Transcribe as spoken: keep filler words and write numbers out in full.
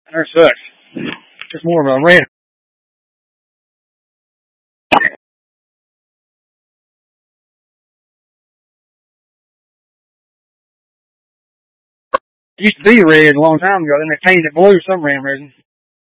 There sucks. Just more of a red. It used to be red a long time ago, then they painted it blue for some random reason.